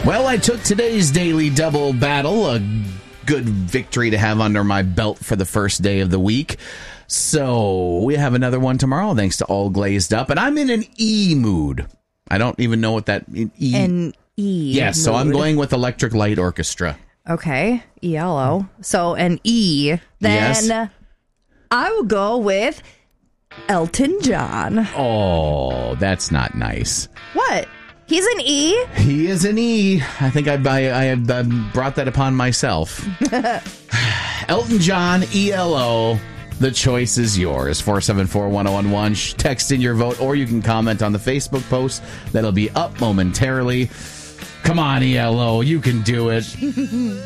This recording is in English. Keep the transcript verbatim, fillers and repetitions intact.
Well, I took today's daily double battle, a good victory to have under my belt for the first day of the week. So we have another one tomorrow, thanks to All Glazed Up. And I'm in an E mood. I don't even know what that E. An E. Yes, mood. so I'm going with Electric Light Orchestra. Okay, E L O. So an E. Then Yes. I will go with Elton John. Oh, that's not nice. What? He's an E? He is an E. I think I, I, I have um, brought that upon myself. Elton John, E L O. The choice is yours. four seven four, one oh one one. Text in your vote, or you can comment on the Facebook post. That'll be up momentarily. Come on, E L O. You can do it.